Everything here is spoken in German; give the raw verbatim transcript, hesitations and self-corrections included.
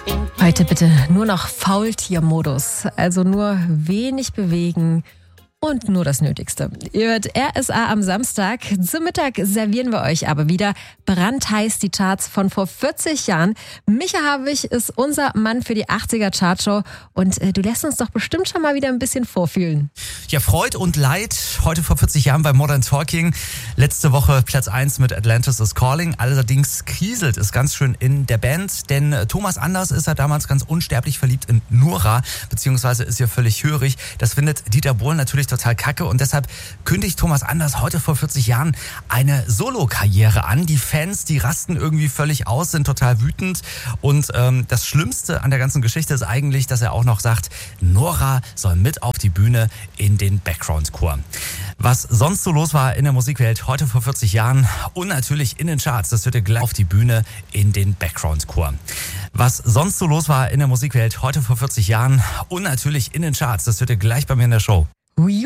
Heute bitte nur noch Faultiermodus, also nur wenig bewegen und nur das Nötigste. Ihr hört R S A am Samstag. Zum Mittag servieren wir euch aber wieder brandheiß die Charts von vor vierzig Jahren. Micha Habich ist unser Mann für die achtziger Chartshow und äh, du lässt uns doch bestimmt schon mal wieder ein bisschen vorfühlen. Ja, Freud und Leid. Heute vor vierzig Jahren bei Modern Talking. Letzte Woche Platz eins mit Atlantis is Calling. Allerdings kriselt es ganz schön in der Band, denn Thomas Anders ist ja damals ganz unsterblich verliebt in Nora, beziehungsweise ist ja völlig hörig. Das findet Dieter Bohlen natürlich total kacke und deshalb kündigt Thomas Anders heute vor vierzig Jahren eine Solo-Karriere an. Die Fans, die rasten irgendwie völlig aus, sind total wütend und ähm, das Schlimmste an der ganzen Geschichte ist eigentlich, dass er auch noch sagt, Nora soll mit auf die Bühne in den Background-Chor. Was sonst so los war in der Musikwelt heute vor vierzig Jahren und natürlich in den Charts, das hört ihr gleich auf die Bühne in den Background-Chor. Was sonst so los war in der Musikwelt heute vor vierzig Jahren und natürlich in den Charts, das hört ihr gleich bei mir in der Show.